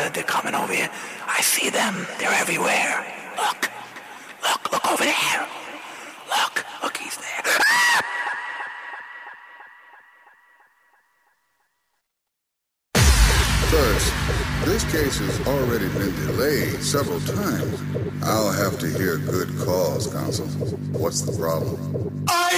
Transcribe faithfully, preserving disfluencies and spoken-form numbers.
brother. They're coming over here. I see them. They're everywhere. Look. Look, look over there. Look, look, he's there. Ah! First, this case has already been delayed several times. I'll have to hear good cause, counsel. What's the problem? I